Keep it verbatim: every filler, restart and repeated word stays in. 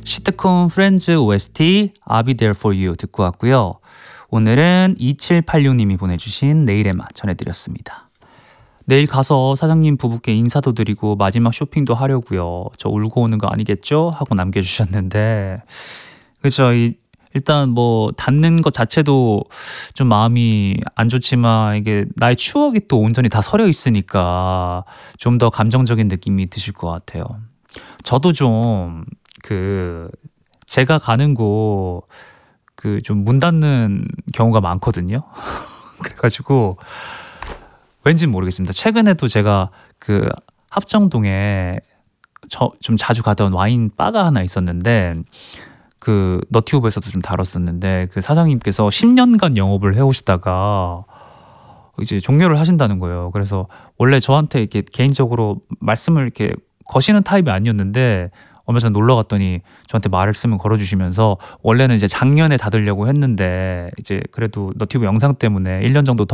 시트콤 프렌즈 오에스티 I'll be there for you 듣고 왔고요. 오늘은 이칠팔육님이 보내주신 내일의 맛 전해드렸습니다. 내일 가서 사장님 부부께 인사도 드리고 마지막 쇼핑도 하려고요. 저 울고 오는 거 아니겠죠? 하고 남겨주셨는데 그렇죠. 이, 일단 뭐 닫는 것 자체도 좀 마음이 안 좋지만 이게 나의 추억이 또 온전히 다 서려 있으니까 좀 더 감정적인 느낌이 드실 것 같아요. 저도 좀 그 제가 가는 곳 그 좀 문 닫는 경우가 많거든요. 그래가지고 왠진 모르겠습니다. 최근에도 제가 그 합정동에 저 좀 자주 가던 와인 바가 하나 있었는데 그 너튜브에서도 좀 다뤘었는데 그 사장님께서 십 년간 영업을 해오시다가 이제 종료를 하신다는 거예요. 그래서 원래 저한테 이렇게 개인적으로 말씀을 이렇게 거시는 타입이 아니었는데 얼마 전에 놀러 갔더니 저한테 말씀을 걸어주시면서 원래는 이제 작년에 닫으려고 했는데 이제 그래도 너튜브 영상 때문에 일 년 정도 더